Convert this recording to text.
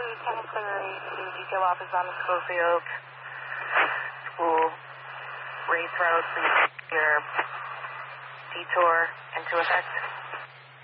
Lieutenant Clary to detail office on the Schofield School race route. Please your detour into effect.